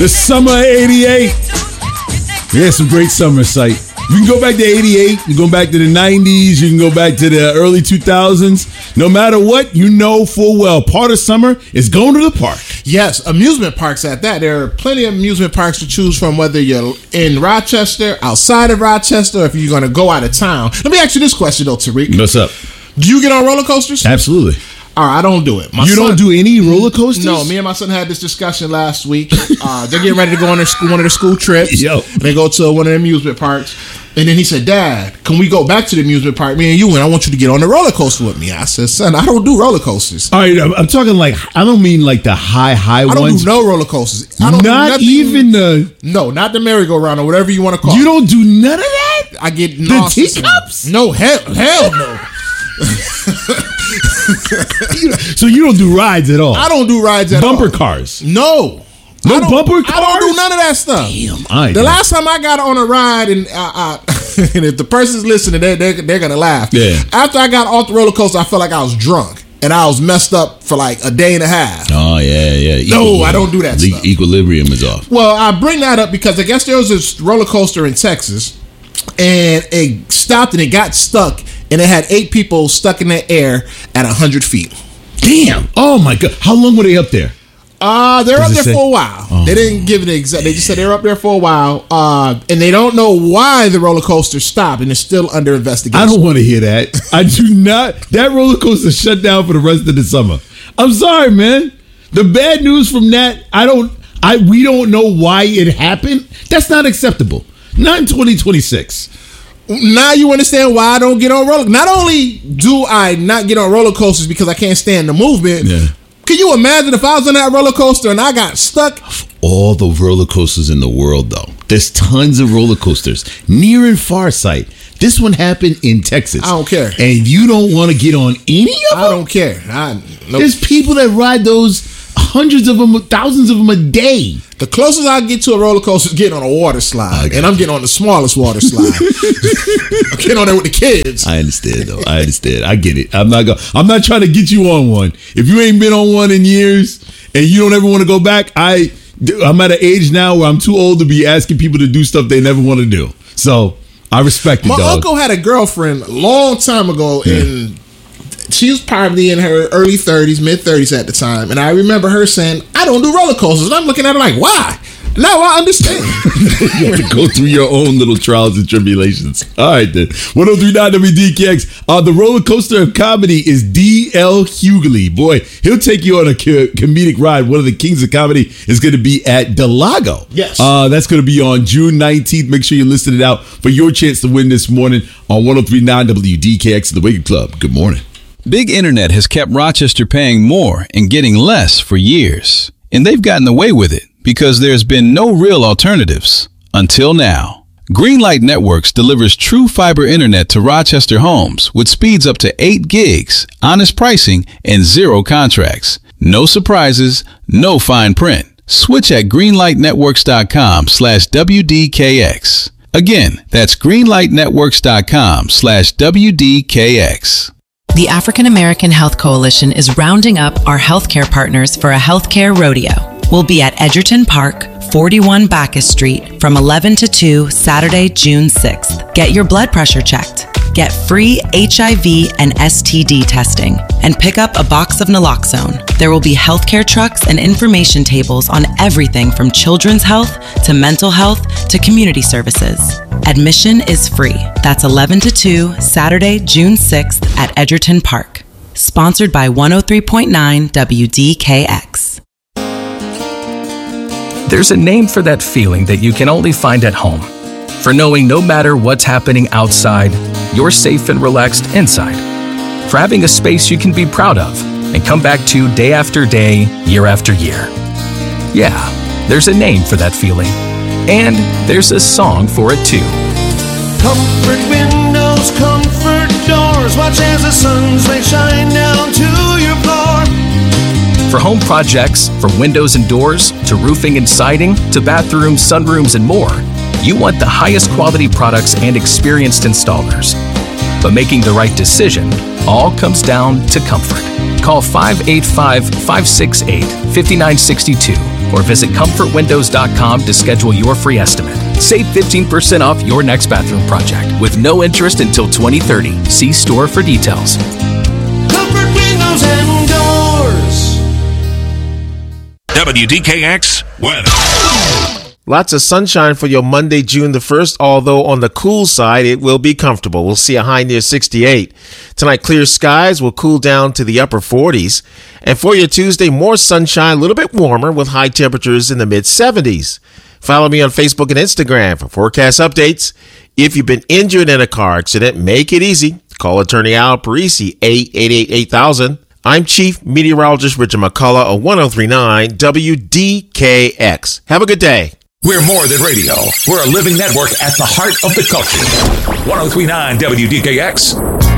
The summer of 88. We had some great summer sight. You can go back to 88. You can go back to the 90s. You can go back to the early 2000s. No matter what, you know full well part of summer is going to the park. Yes, amusement parks at that. There are plenty of amusement parks to choose from, whether you're in Rochester, outside of Rochester, or if you're going to go out of town. Let me ask you this question, though, Tariq. What's up? Do you get on roller coasters? Absolutely. All right, I don't do it. You don't do any roller coasters? No, me and my son had this discussion last week. They're getting ready to go on one of their school trips. Yo. And they go to one of the amusement parks. And then he said, Dad, can we go back to the amusement park, me and you, and I want you to get on the roller coaster with me. I said, son, I don't do roller coasters. All right, I'm talking like, I don't mean like the high I don't ones. do no roller coasters. I don't Not do even the... No, not the merry-go-round or whatever you want to call it. You don't do none of that? I get The nauseous. teacups? No, hell no. So you don't do rides at all? I don't do rides at all. Bumper cars? No. No bumper cars? I don't do none of that stuff. Damn, The last time I got on a ride, and and if the person's listening, they're gonna laugh. Yeah. After I got off the roller coaster, I felt like I was drunk and I was messed up for like a day and a half. Oh, yeah. No, I don't do that stuff. Equilibrium is off. Well, I bring that up because I guess there was this roller coaster in Texas, and it stopped and it got stuck, and it had 8 people stuck in the air at 100 feet. Damn. Oh, my God. How long were they up there? They're up there for a while. Oh. They didn't give it an exact. They just said they were up there for a while, and they don't know why the roller coaster stopped, and it's still under investigation. I don't want to hear that. I do not. That roller coaster shut down for the rest of the summer. I'm sorry, man. The bad news from that, we don't know why it happened. That's not acceptable. Not in 2026. Now you understand why I don't get on roller. Not only do I not get on roller coasters because I can't stand the movement. Yeah. Can you imagine if I was on that roller coaster and I got stuck? All the roller coasters in the world, though. There's tons of roller coasters, near and far sight. This one happened in Texas. I don't care. And you don't want to get on any of them? I don't care. There's people that ride those, hundreds of them, thousands of them a day. The closest I get to a roller coaster is getting on a water slide. And I'm getting on the smallest water slide. I'm getting on there with the kids. I understand, though. I understand. I get it. I'm not trying to get you on one. If you ain't been on one in years and you don't ever want to go back, I'm at an age now where I'm too old to be asking people to do stuff they never want to do. So I respect it, My dog. uncle had a girlfriend a long time ago, and she was probably in her early 30s, mid 30s at the time. And I remember her saying, I don't do roller coasters. And I'm looking at her like, why? Now I understand. You have to go through your own little trials and tribulations. All right, then. 103.9 WDKX. The roller coaster of comedy is D.L. Hughley. Boy, he'll take you on a comedic ride. One of the kings of comedy is going to be at Del Lago. Yes. That's going to be on June 19th. Make sure you listen it out for your chance to win this morning on 103.9 WDKX, The Wake Up Club. Good morning. Big Internet has kept Rochester paying more and getting less for years. And they've gotten away with it because there's been no real alternatives until now. Greenlight Networks delivers true fiber internet to Rochester homes with speeds up to 8 gigs, honest pricing, and 0 contracts. No surprises, no fine print. Switch at greenlightnetworks.com/WDKX. Again, that's greenlightnetworks.com/WDKX. The African American Health Coalition is rounding up our healthcare partners for a healthcare rodeo. We'll be at Edgerton Park, 41 Bacchus Street, from 11 to 2, Saturday, June 6th. Get your blood pressure checked. Get free HIV and STD testing. And pick up a box of naloxone. There will be healthcare trucks and information tables on everything from children's health to mental health to community services. Admission is free. That's 11 to 2, Saturday, June 6th at Edgerton Park. Sponsored by 103.9 WDKX. There's a name for that feeling that you can only find at home. For knowing no matter what's happening outside, you're safe and relaxed inside. For having a space you can be proud of and come back to day after day, year after year. Yeah, there's a name for that feeling. And there's a song for it too. Comfort windows, comfort doors. Watch as the sun's rays shine down to your floor. For home projects, from windows and doors, to roofing and siding, to bathrooms, sunrooms, and more, you want the highest quality products and experienced installers. But making the right decision all comes down to comfort. Call 585-568-5962 or visit comfortwindows.com to schedule your free estimate. Save 15% off your next bathroom project with no interest until 2030. See store for details. Comfort windows and doors. WDKX weather. Lots of sunshine for your Monday, June the 1st, although on the cool side, it will be comfortable. We'll see a high near 68. Tonight, clear skies will cool down to the upper 40s. And for your Tuesday, more sunshine, a little bit warmer with high temperatures in the mid 70s. Follow me on Facebook and Instagram for forecast updates. If you've been injured in a car accident, make it easy. Call attorney Al Parisi, 888-8000. I'm Chief Meteorologist Richard McCullough of 103.9 WDKX. Have a good day. We're more than radio. We're a living network at the heart of the culture. 103.9 WDKX.